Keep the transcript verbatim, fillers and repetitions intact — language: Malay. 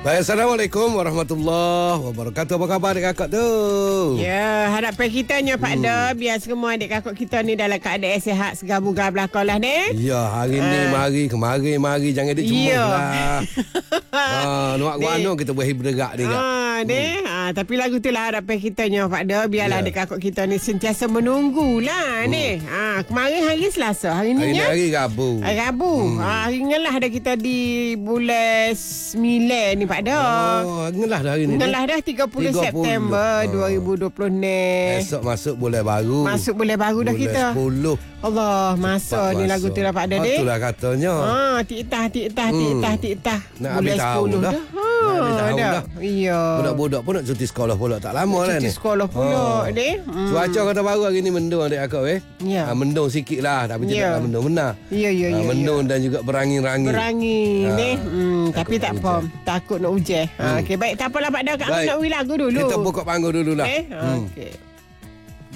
Baik, Assalamualaikum warahmatullahi wabarakatuh. Apa khabar adik kakak tu? Ya, harapan kita nya Pak hmm. Da, biar semua adik kakak kita ni dalam keadaan sihat segar-bugar belakang lah ni. Ya, hari ni uh. mari kemari mari jangan dia cuma ya. lah. Ha, nak guano kita boleh bergerak ni kak. Ha, ni. Hmm. Ha, tapi lagu tu lah harapan kita nya Pak Da, biarlah yeah. adik kakak kita ni sentiasa menunggulah hmm. ni. Ha, kemarin hari Selasa, hari ni hari nya hari Rabu. Hari Rabu. Hmm. Ha, hari ngelah dah kita di bulan sembilan ni Pak Da. Oh, ngelah dah hari ni. Ngelah dah tiga puluh September dua ribu dua puluh ni. Esok masuk bulan baru. Masuk bulan baru dah kita. sepuluh. Allah, masa ni lagu tu dah Pak Da ni. Itulah katanya. Ha, tik-tah tik-tah tik-tah tik-tah. Nak habis tahun dah. Ha, dah. Iya. Budak-budak pun nak cuti sekolah pula tak lama dah ni. Cuti sekolah pula ni. Cuaca kata baru hari ni mendung adik akak weh. Ya. Ha, mendung sikit lah tapi tidaklah mendung benar. Ya ya ya. Mendung dan juga berangin-rangin. Berangin ni. Tapi tak apa. Takut nak hujan. Ha, okey baik, tak apalah Pak Da, Kak nak ulang lagu dulu. Kita buka panggung dululah. Eh, okey.